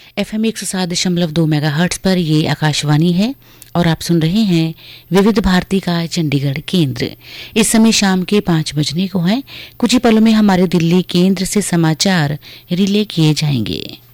FM 107.2 megahertz पर ये आकाशवाणी है और आप सुन रहे हैं विविध भारती का चंडीगढ़ केंद्र। इस समय शाम के 5 बजने को है। कुछ ही पलों में हमारे दिल्ली केंद्र से समाचार रिले किए जाएंगे।